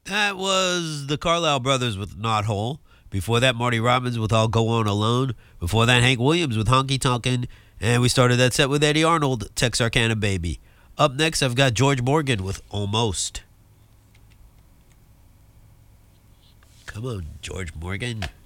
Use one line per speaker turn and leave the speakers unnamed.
That was the Carlisle Brothers with Not Whole. Before that, Marty Robbins with I'll Go On Alone. Before that, Hank Williams with Honky Tonkin'. And we started that set with Eddie Arnold, Texarkana Baby. Up next, I've got George Morgan with Almost. Come on, George Morgan.